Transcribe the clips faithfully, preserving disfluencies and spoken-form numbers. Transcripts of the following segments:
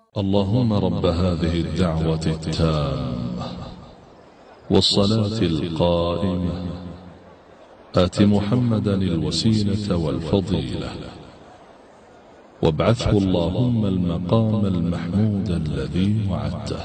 اللهم رب هذه الدعوة التامة والصلاة القائمة آت محمدا الوسيلة والفضيلة وابعثه اللهم المقام المحمود الذي وعدته.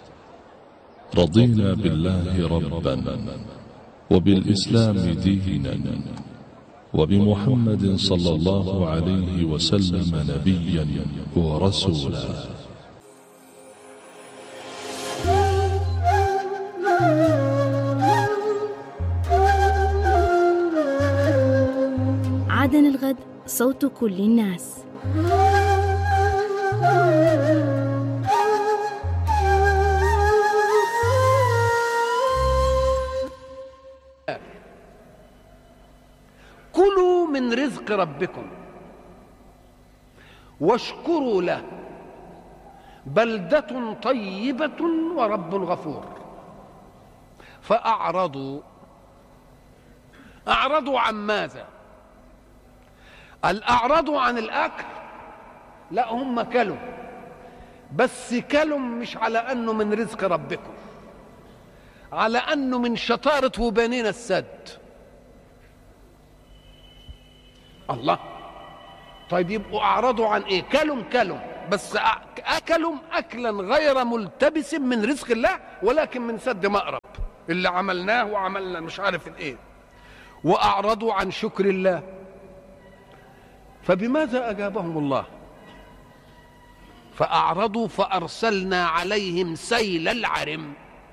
رضينا بالله ربا وبالإسلام دينا وبمحمد صلى الله عليه وسلم نبيا ورسولا. عدن الغد، صوت كل الناس. كلوا من رزق ربكم واشكروا له بلدة طيبة ورب غفور. فأعرضوا أعرضوا عن ماذا؟ الأعرضوا عن الأكل؟ لا، هم كلوا، بس كلوا مش على أنه من رزق ربكم، على أنه من شطارة وبنين السد. الله، طيب يبقوا أعرضوا عن إيه؟ كلوا كلوا بس أكلوا أكلا غير ملتبس من رزق الله، ولكن من سد مأرب اللي عملناه وعملنا مش عارف الإيه. وأعرضوا عن شكر الله، فبماذا أجابهم الله؟ فأعرضوا فأرسلنا عليهم سيل العرم.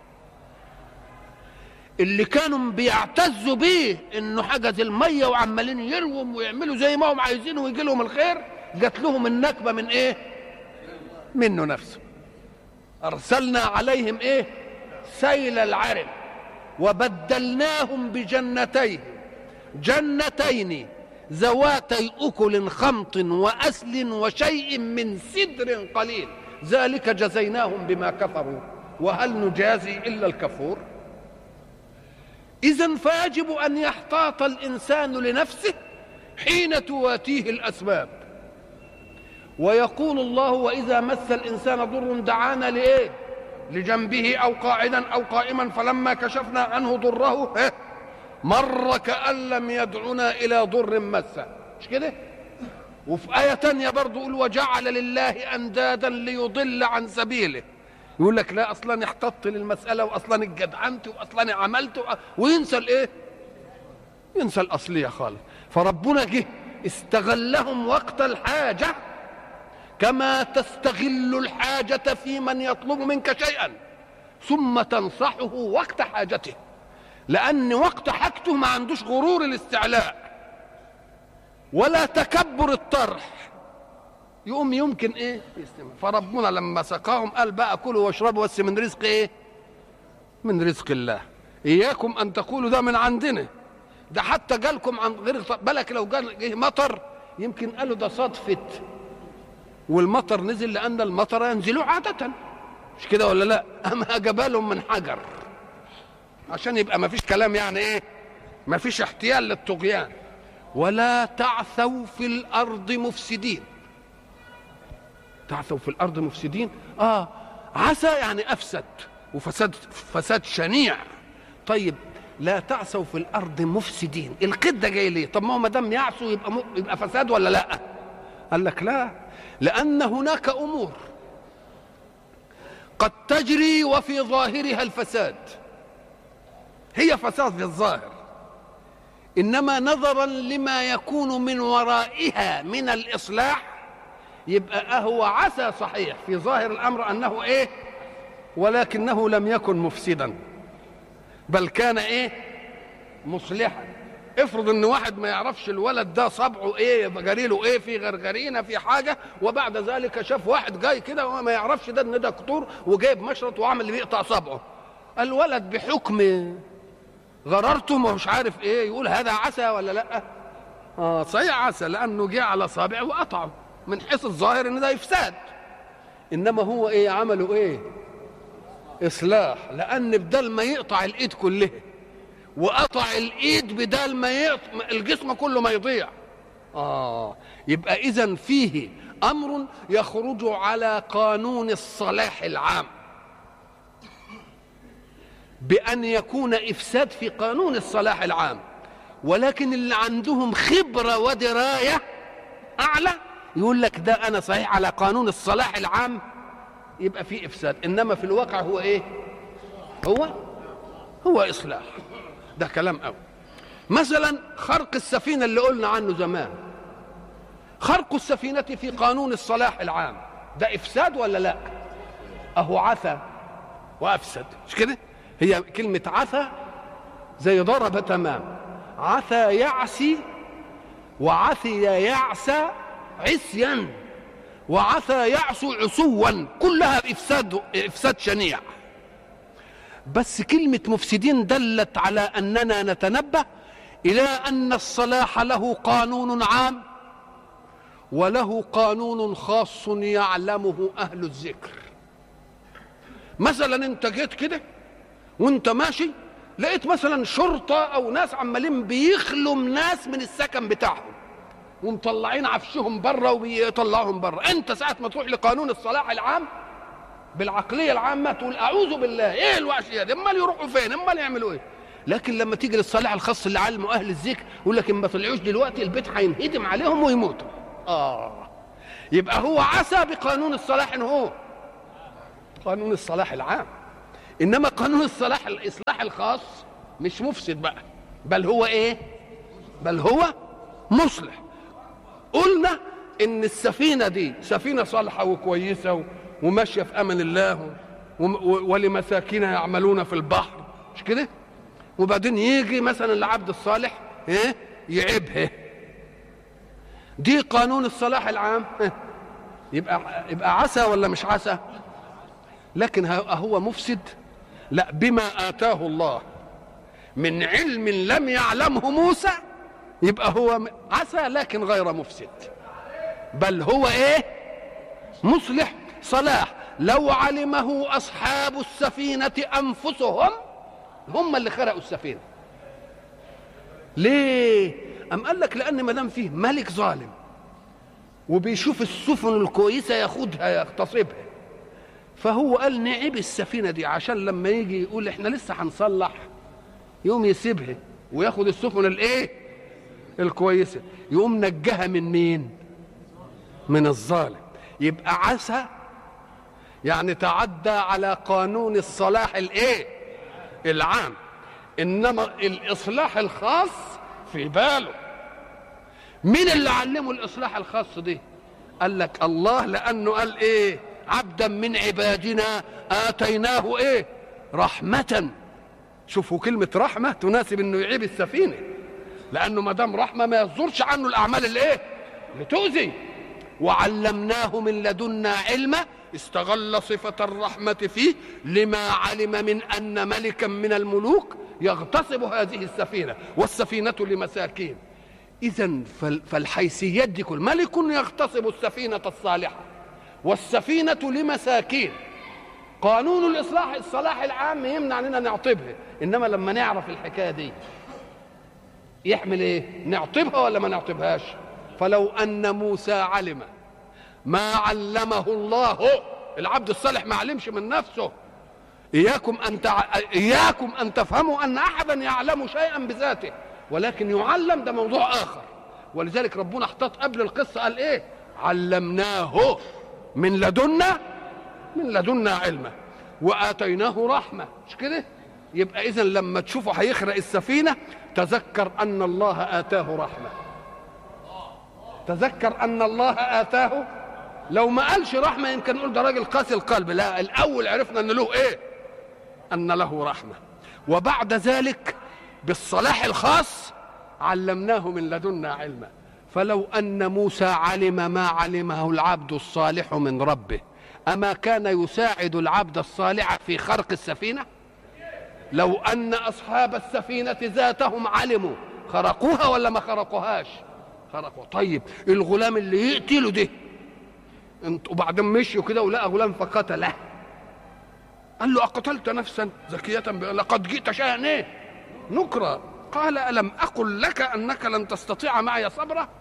اللي كانوا بيعتزوا بيه انه حجز الميه وعمالين يروم ويعملوا زي ما هم عايزين ويجي لهم الخير، جات لهم النكبه من ايه؟ منه نفسه. ارسلنا عليهم ايه؟ سيل العرم. وبدلناهم بجنتين جنتين ذواتي اكل خمط واسل وشيء من سدر قليل، ذلك جزيناهم بما كفروا وهل نجازي الا الكفور. إذن فيجب أن يحتاط الإنسان لنفسه حين تواتيه الأسباب. ويقول الله: وإذا مس الإنسان ضر دعانا لإيه؟ لجنبه أو قاعدا أو قائما فلما كشفنا عنه ضره مر كأن لم يدعنا إلى ضر مسه. مش كده؟ وفي آية تانية برضو يقول: وجعل لله أندادا ليضل عن سبيله. يقول لك لا، اصلا احتطت للمساله واصلا اتجدعنت واصلا عملت، وينسى الايه؟ ينسى الاصليه خالص. فربنا جه استغلهم وقت الحاجه كما تستغل الحاجه في من يطلب منك شيئا ثم تنصحه وقت حاجته، لان وقت حاجته ما عندوش غرور الاستعلاء ولا تكبر الطرح، يقوم يمكن ايه يستمع. فربنا لما سقاهم قال بقى كلوا واشربوا بس من رزق ايه؟ من رزق الله. اياكم ان تقولوا ده من عندنا، ده حتى جالكم عن غير بالك. لو جال جه مطر يمكن قالوا ده صدفه والمطر نزل، لان المطر ينزل عاده، مش كده ولا لا؟ اما جبالهم من حجر عشان يبقى ما فيش كلام، يعني ايه؟ ما فيش احتيال للطغيان. ولا تعثوا في الارض مفسدين. تعثوا في الارض مفسدين، اه عسى يعني افسد، وفساد فساد شنيع. طيب لا تعثوا في الارض مفسدين، القد ده جاي ليه؟ طب ما هو ما دام يعثوا يبقى م... يبقى فساد ولا لا؟ قال لك لا، لان هناك امور قد تجري وفي ظاهرها الفساد، هي فساد في الظاهر، انما نظرا لما يكون من ورائها من الاصلاح يبقى هو عسى صحيح في ظاهر الامر انه ايه؟ ولكنه لم يكن مفسدا، بل كان ايه؟ مصلحا. افرض ان واحد ما يعرفش الولد ده صبعه ايه، جريله ايه، في غرغرينه في حاجه، وبعد ذلك شاف واحد جاي كده وما يعرفش ده ان ده دكتور وجايب مشرط وعامل اللي بيقطع صبعه، الولد بحكم غررته مش عارف ايه يقول هذا عسى ولا لا؟ اه صحيح عسى، لانه جه على صابعه وقطعه من حيث الظاهر ان ده افساد، انما هو ايه عمله؟ ايه؟ اصلاح. لان بدل ما يقطع الايد كلها وقطع الايد بدل ما يقطع الجسم كله ما يضيع. اه يبقى اذا فيه أمر يخرج على قانون الصلاح العام بأن يكون إفساد في قانون الصلاح العام، ولكن اللي عندهم خبرة ودراية أعلى يقول لك ده أنا صحيح على قانون الصلاح العام يبقى فيه إفساد، إنما في الواقع هو إيه؟ هو هو إصلاح. ده كلام أول. مثلا خرق السفينة اللي قلنا عنه زمان، خرق السفينة في قانون الصلاح العام ده إفساد ولا لا؟ أهو عثى وأفسد، مش كده؟ هي كلمة عثى زي ضرب تمام، عثى يعسي وعثي يعسى عصيا وعثى يعسو عسوا، كلها إفساد إفساد شنيع. بس كلمة مفسدين دلت على أننا نتنبه إلى أن الصلاح له قانون عام وله قانون خاص يعلمه أهل الذكر. مثلا أنت جيت كده وأنت ماشي لقيت مثلا شرطة أو ناس عمالين بيخلوا ناس من السكن بتاعهم ومطلعين عفشهم بره وبيطلعهم بره، أنت ساعة ما تروح لقانون الصلاح العام بالعقلية العامة تقول أعوذ بالله، إيه الوحشية دي؟ أمال يروحوا فين؟ أمال يعملوا إيه؟ لكن لما تيجي للصلاح الخاص اللي علمه أهل الذكر يقول لك إن ما طلعوش دلوقتي البيت هينهدم عليهم ويموتوا. آه يبقى هو عسى بقانون الصلاح إن هو قانون الصلاح العام، إنما قانون الصلاح الإصلاح الخاص مش مفسد بقى، بل هو إيه؟ بل هو مصلح. قلنا إن السفينة دي سفينة صالحة وكويسة وماشية في أمن الله ولمساكين يعملون في البحر، مش كده؟ وبعدين يجي مثلا العبد الصالح إيه؟ يعيبها، دي قانون الصلاح العام يبقى يبقى عسى ولا مش عسى؟ لكن هو مفسد؟ لا، بما آتاه الله من علم لم يعلمه موسى يبقى هو عسى لكن غير مفسد، بل هو ايه؟ مصلح صلاح. لو علمه أصحاب السفينة أنفسهم هم اللي خرقوا السفينة. ليه؟ أم قال لك لأن ما دام فيه ملك ظالم وبيشوف السفن الكويسة ياخدها يغتصبها، فهو قال نعيب السفينة دي عشان لما يجي يقول احنا لسه هنصلح يقوم يسيبها وياخد السفن الايه؟ الكويسة، يقوم نجها من مين؟ من الظالم. يبقى عسى يعني تعدى على قانون الصلاح الايه؟ العام، انما الاصلاح الخاص في باله. مين اللي علمه الاصلاح الخاص دي؟ قال لك الله، لانه قال ايه؟ عبدا من عبادنا آتيناه ايه؟ رحمة. شوفوا كلمة رحمة تناسب انه يعيب السفينة، لانه ما دام رحمة ما يصدرش عنه الاعمال اللي ايه؟ اللي تؤذي. وعلمناه من لدنا علما، استغل صفة الرحمة فيه لما علم من أن ملكا من الملوك يغتصب هذه السفينة، والسفينة لمساكين. إذن فالحيثيات دي كل ملك يغتصب السفينة الصالحة والسفينة لمساكين. قانون الإصلاح الصلاح العام يمنع أننا نعطبها، إنما لما نعرف الحكاية دي يحمل إيه؟ نعطبها ولا ما نعطبهاش؟ فلو أن موسى علم ما علمه الله، العبد الصالح ما علمش من نفسه. إياكم أن تع... إياكم أن تفهموا أن أحدا يعلم شيئا بذاته، ولكن يعلم ده موضوع آخر. ولذلك ربنا احتاط قبل القصة قال إيه؟ علمناه من لدنا من لدنا علما وآتيناه رحمة، مش كده؟ يبقى إذن لما تشوفوا هيخرق السفينة تذكر أن الله آتاه رحمة، تذكر أن الله آتاه. لو ما قالش رحمة يمكن نقول ده راجل قاسي القلب، لا، الأول عرفنا أن له إيه؟ أن له رحمة. وبعد ذلك بالصلاح الخاص علمناه من لدنا علما. فلو أن موسى علم ما علمه العبد الصالح من ربه، أما كان يساعد العبد الصالح في خرق السفينة؟ لو أن أصحاب السفينة ذاتهم علموا خرقوها ولا ما خرقوهاش؟ خرقوا. طيب الغلام اللي يقتله ده وبعدين مشيوا كده ولقى غلام فقتله، قال له أقتلت نفسا زكية لقد جئت شيئا ايه؟ نكرا. قال ألم أقل لك أنك لن تستطيع معي صبرا؟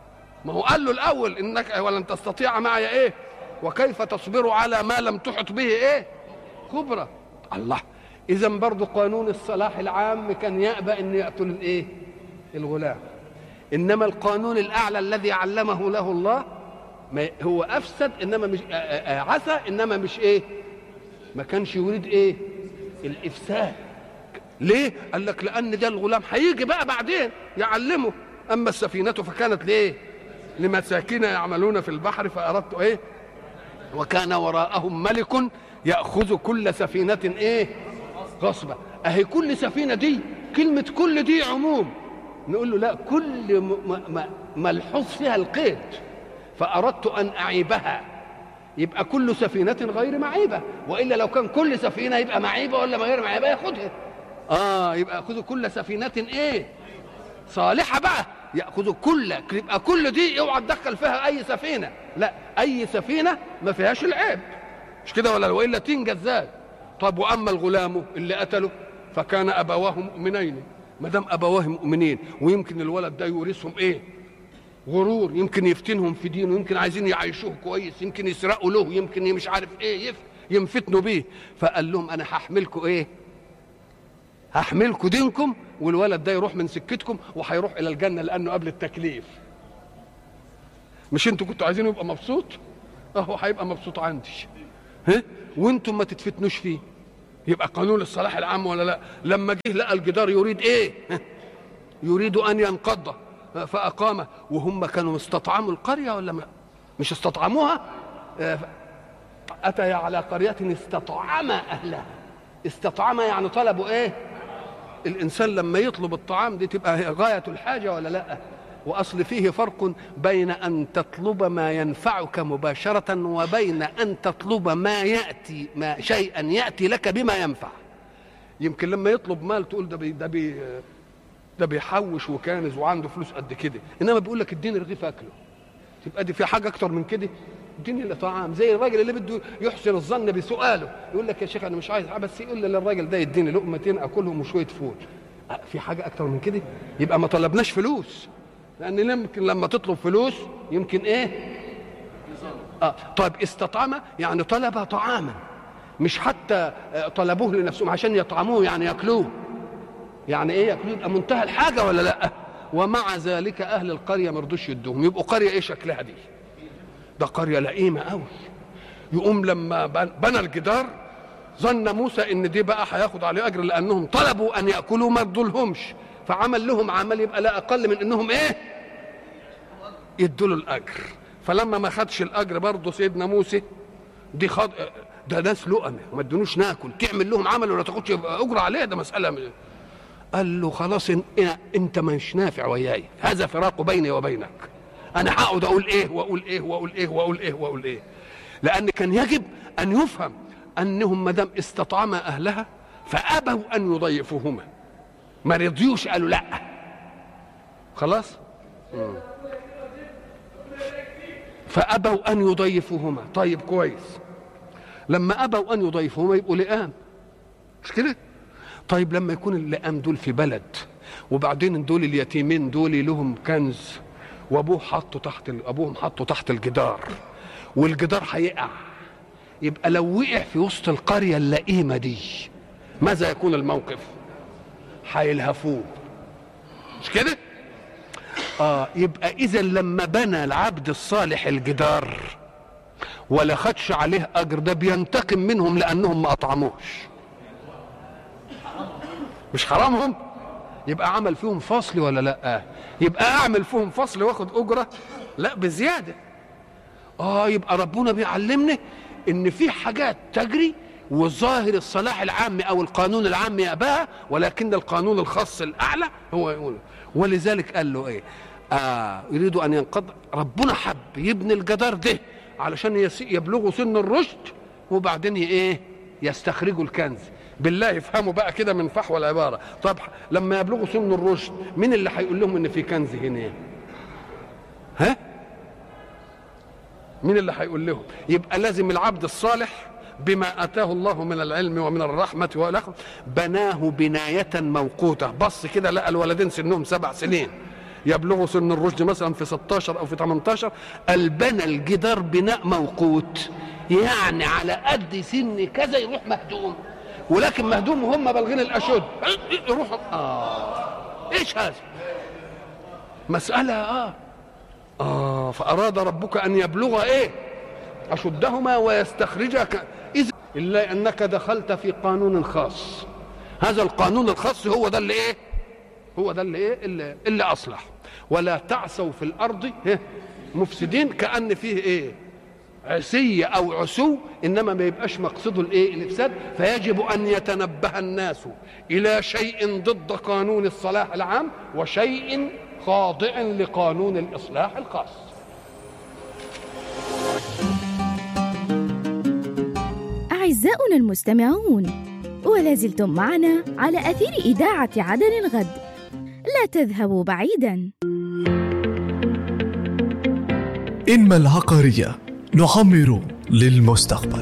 ما هو قال له الاول انك ولن تستطيع معي ايه وكيف تصبر على ما لم تحط به ايه خبره. الله، اذا برضه قانون الصلاح العام كان يأبى ان يقتل الايه الغلام، انما القانون الاعلى الذي علمه له الله ما هو افسد، انما مش عسى، انما مش ايه ما كانش يريد ايه الافساد. ليه؟ قال لك لان ده الغلام هيجي بقى بعدين يعلمه. اما السفينه فكانت ليه لمساكين يعملون في البحر فاردت ايه وكان وراءهم ملك ياخذ كل سفينه ايه غصبا. اهي كل سفينه دي كلمه كل دي عموم، نقول له لا، كل ملحوظ فيها القيد، فاردت ان اعيبها، يبقى كل سفينه غير معيبه، والا لو كان كل سفينه يبقى معيبه ولا غير معيبه ياخذها. اه يبقى ياخذ كل سفينه ايه صالحه بقى، ياخذ كل، يبقى كل دي اوعى تدخل فيها اي سفينه، لا، اي سفينه ما فيهاش العيب، مش كده ولا؟ والا تنجى ازاي؟ طب واما الغلام اللي قتله فكان ابواه مؤمنين، ما دام ابواه مؤمنين ويمكن الولد ده يورثهم ايه غرور، يمكن يفتنهم في دينه، يمكن عايزين يعيشوه كويس، يمكن يسرقوا له، يمكن مش عارف ايه ينفتنوا بيه، فقال لهم انا هحملكم ايه هحملكم دينكم، والولد ده يروح من سكتكم وهيروح الى الجنه لانه قبل التكليف. مش انتوا كنتوا عايزينه يبقى مبسوط؟ اهو هيبقى مبسوط عندي، ها، وانتم ما تتفتنوش فيه. يبقى قانون الصلاح العام ولا لا؟ لما جه لقى الجدار يريد ايه يريد ان ينقض فاقامه، وهم كانوا استطعموا القريه ولا ما مش استطعموها؟ اتى على قريه استطعم اهلها. استطعم يعني طلبوا ايه؟ الانسان لما يطلب الطعام دي تبقى غايه الحاجه ولا لا؟ واصل فيه فرق بين ان تطلب ما ينفعك مباشره وبين ان تطلب ما ياتي ما شيئا ياتي لك بما ينفع. يمكن لما يطلب مال تقول ده بي ده بي ده بيحوش وكانز وعنده فلوس قد كده، انما بيقول لك اديني رغيف اكله، تبقى دي في حاجه اكتر من كده؟ اديني طعام. زي الراجل اللي بده يحسن الظن بسؤاله، يقول لك يا شيخ انا مش عايز، بس يقول للراجل ده يديني لقمتين اكلهم وشويه فول، في حاجه اكتر من كده؟ يبقى ما طلبناش فلوس، لان يمكن لما تطلب فلوس يمكن ايه اه طيب استطعم يعني طلب طعاما، مش حتى طلبوه لنفسهم عشان يطعموه يعني ياكلوه، يعني ايه ياكلوه؟ يبقى منتهى الحاجه ولا لا؟ ومع ذلك اهل القريه ما رضوش يدوهم. يبقوا قريه ايه شكلها دي؟ ده قريه لئيمه قوي. يقوم لما بنى الجدار ظن موسى ان دي بقى هياخد عليه اجر لانهم طلبوا ان ياكلوا ما ادولهمش، فعمل لهم عمل يبقى لا اقل من انهم ايه يدوا له الاجر. فلما ما خدش الاجر برضه سيدنا موسى دي خد ده ناس لقمه وما ادونوش ناكل، تعمل لهم عمل ولا تاخدش اجر عليه؟ ده مساله من... قال له خلاص إن انت مش نافع وياي، هذا فراق بيني وبينك، انا هقعد اقول ايه واقول ايه واقول ايه واقول ايه واقول ايه، لان كان يجب ان يفهم انهم ما دام استطعما اهلها فابوا ان يضيفوهما، ما رضيوش قالوا لا خلاص، فابوا ان يضيفوهما. طيب كويس، لما ابوا ان يضيفوهما يبقوا لئام، مش كده؟ طيب لما يكون اللئام دول في بلد وبعدين دول اليتيمين دول لهم كنز وابوه حطه تحت ابوهم حطه تحت الجدار والجدار هيقع، يبقى لو وقع في وسط القريه اللئيمه دي ماذا يكون الموقف؟ هيلهفوه، مش كده؟ اه يبقى اذا لما بنى العبد الصالح الجدار ولا خدش عليه اجر ده بينتقم منهم لانهم ما اطعموش، مش حرامهم؟ يبقى عمل فيهم فصل ولا لا؟ يبقى اعمل فيهم فصل واخد اجره؟ لا بزياده. اه يبقى ربنا بيعلمنا ان في حاجات تجري والظاهر الصلاح العام او القانون العام يأباها، ولكن القانون الخاص الاعلى هو يقول. ولذلك قال له ايه؟ آه يريد ان ينقض. ربنا حب يبني الجدار ده علشان يبلغوا سن الرشد وبعدين ايه يستخرجوا الكنز. بالله يفهموا بقى كده من فحوى العباره. طب لما يبلغوا سن الرشد مين اللي هيقول لهم ان في كنز هنا؟ ها؟ مين اللي هيقول لهم؟ يبقى لازم العبد الصالح بما اتاه الله من العلم ومن الرحمه والاخره بناه بنايه موقوته. بص كده لقى الولدين سنهم سبع سنين، يبلغ سن الرشد مثلا في ستاشر أو في تمنتاشر، البنى الجدار بناء موقوت، يعني على قد سن كذا يروح مهدوم، ولكن مهدوم وهم بالغين الأشد يروح. آه إيش هذا؟ مسألة آه آه فأراد ربك أن يبلغ إيه؟ أشدهما ويستخرجك، إذا إلا أنك دخلت في قانون خاص، هذا القانون الخاص هو ده اللي إيه؟ هو ده اللي إيه؟ اللي, اللي أصلح. ولا تعثوا في الأرض مفسدين، كأن فيه إيه؟ عسية أو عسو، إنما ما يبقاش مقصده الإيه؟ الإفساد. فيجب أن يتنبه الناس إلى شيء ضد قانون الصلاح العام وشيء خاضع لقانون الإصلاح الخاص. أعزائنا المستمعون، ولا زلتم معنا على أثير إذاعة عدن الغد، لا تذهبوا بعيدا. إنما العقارية نعمر للمستقبل.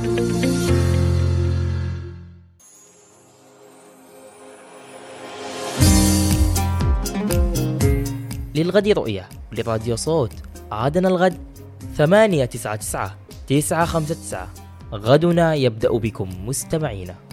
للغد رؤية لراديو صوت عدن الغد ثمانية تسعة تسعة تسعة خمسة تسعة. غدنا يبدأ بكم مستمعينا.